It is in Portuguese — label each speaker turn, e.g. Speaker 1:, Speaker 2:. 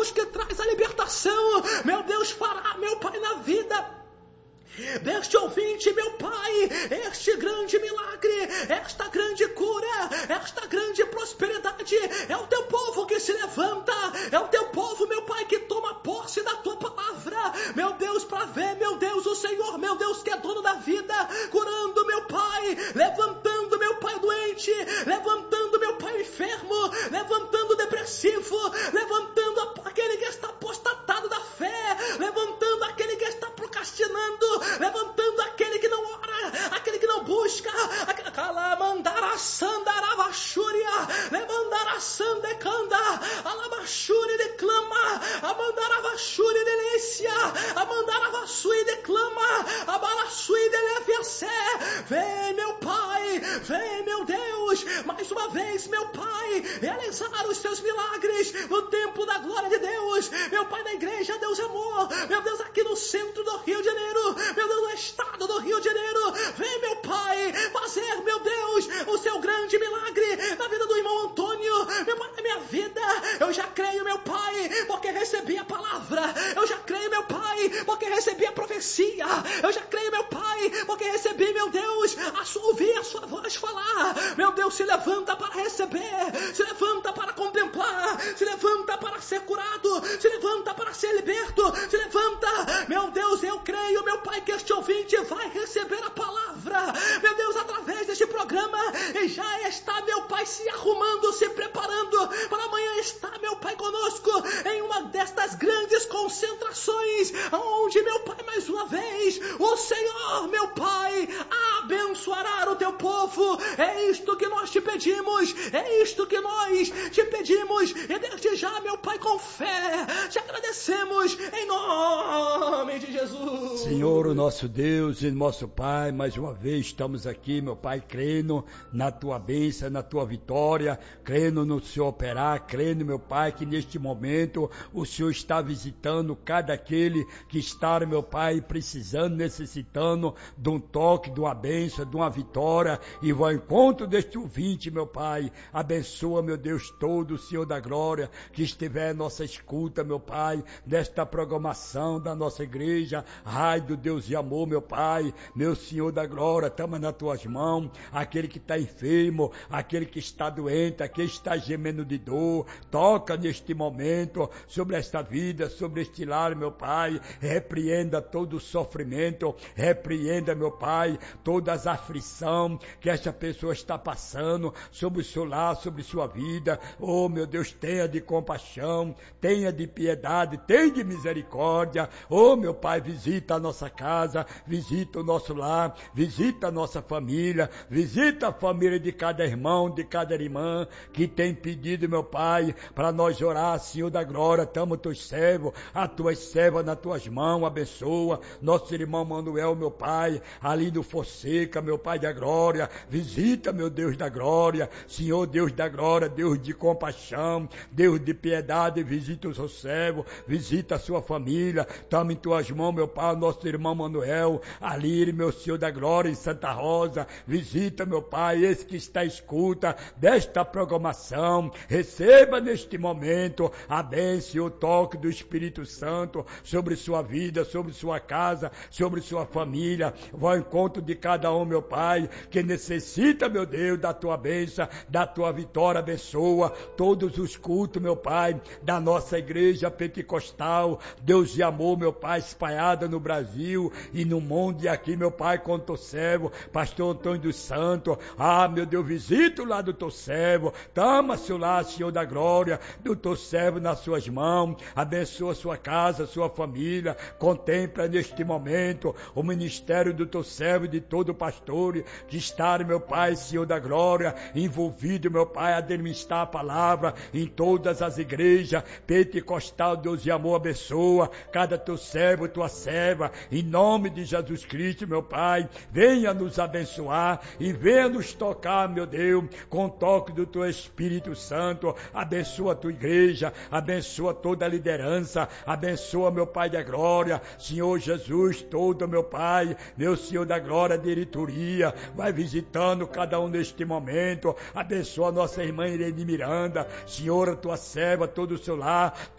Speaker 1: Deus, que traz a libertação, meu Deus, fará, meu Pai, na vida deste ouvinte, meu Pai, este grande milagre, esta grande cura, esta grande prosperidade. É o teu povo que se levanta, é o teu povo, meu Pai, que toma posse da tua palavra, meu Deus, para ver, meu Deus, o Senhor, meu Deus, que é dono da vida, curando, meu Pai, levantando, meu Pai, doente, levantando, meu Pai, enfermo, levantando depressivo, levantando aquele que está apostatado da fé, levantando aquele que está procrastinando, levantando aquele que não ora, aquele que não busca, calamandara sandarava xúria, levantara sandecanda, alamachúria declama, amandarava xúria delícia, amandarava sui declama, abalaçui delefiacé. Vem, meu Pai, vem, meu Deus, mais uma vez, meu Pai, realizar os teus milagres no tempo da glória de Deus, meu Pai, na igreja, Deus amor, meu Deus, aqui no centro do Rio de Janeiro, meu Deus, no estado do Rio de Janeiro, vem, meu Pai, fazer, meu Deus, o seu grande milagre na vida do irmão Antônio, meu Pai, na minha vida. Eu já creio, meu Pai, porque recebi a palavra, eu já creio, meu Pai, porque recebi a profecia, eu já creio, meu Pai, porque recebi, meu Deus, ouvir a sua voz falar. Meu Deus, se levanta para receber, se levanta para contemplar, se levanta para ser curado, se levanta para ser liberto, se levanta, meu Deus, eu creio, meu Pai, que este ouvinte vai receber a palavra, meu Deus, através deste programa, e já está, meu Pai, se arrumando, se preparando para amanhã estar, meu Pai, conosco em uma destas grandes concentrações, onde, meu Pai, mais uma vez, o Senhor, meu Pai, abençoará o teu povo. É isto que nós te pedimos, é isto que nós te pedimos, e desde já, meu Pai, com fé, te agradecemos em nome de Jesus.
Speaker 2: Senhor, o nosso Deus e nosso Pai, mais uma vez estamos aqui, meu Pai, crendo na tua bênção, na tua vitória, crendo no Senhor operar, crendo, meu Pai, que neste momento o Senhor está visitando cada aquele que está, meu Pai, precisando, necessitando de um toque, de uma bênção, de uma vitória, e vai ao encontro deste ouvinte, meu Pai. Abençoa, meu Deus, todo o Senhor da glória que estiver em nossa escuta, meu Pai, nesta programação da nossa igreja, Raio do Deus de amor, meu Pai, meu Senhor da glória, estamos nas tuas mãos, aquele que está enfermo, aquele que está doente, aquele que está gemendo de dor, toca neste momento sobre esta vida, sobre este lar, meu Pai, repreenda todo o sofrimento, repreenda, meu Pai, todas as aflições que esta pessoa está passando sobre o seu lar, sobre sua vida. Oh, meu Deus, tenha de compaixão, tenha de piedade, tenha de misericórdia. Oh, meu Pai, visita a nossa casa, visita o nosso lar, visita a nossa família, visita a família de cada irmão, de cada irmã que tem pedido, meu Pai, para nós orar, Senhor da glória. Tamo teus servos, as tuas servas nas tuas mãos, abençoa nosso irmão Manuel, meu Pai, ali do Fonseca, meu Pai da glória, visita, meu Deus da glória, Senhor Deus da glória, Deus de compaixão, Deus de piedade, visita o seu servo, visita a sua família, toma em tuas mãos, meu Pai, nosso irmão Manuel, ali, meu Senhor da glória, em Santa Rosa, visita, meu Pai, esse que está à escuta desta programação, receba neste momento a bênção e o toque do Espírito Santo sobre sua vida, sobre sua casa, sobre sua família. Vai ao encontro de cada um, meu Pai, que necessita, meu Deus, da tua bênção, da tua vitória. Abençoa todos os cultos, meu Pai, da nossa igreja pentecostal, Deus de amor, meu Pai, espalhada no Brasil e no mundo, e aqui, meu Pai, com o teu servo, pastor Antônio dos Santos. Ah, meu Deus, visita o lar do teu servo, toma seu lar, Senhor da glória, do teu servo nas suas mãos, abençoa sua casa, sua família, contempla neste momento o ministério do teu servo e de todo pastor que está, meu Pai, Senhor da glória, envolvido, meu Pai, a administrar a palavra em todas as igrejas pentecostal. Deus de amor, abençoa cada teu servo, tua serva, em nome de Jesus Cristo, meu Pai, venha nos abençoar e venha nos tocar, meu Deus, com o toque do teu Espírito Santo. Abençoa a tua igreja, abençoa toda a liderança, abençoa, meu Pai da glória, Senhor Jesus, todo, meu Pai, meu Senhor da glória, diretoria, vai visitando cada um neste momento. Abençoa a nossa irmã Irene Miranda, Senhor, a tua serva, todo o seu lar,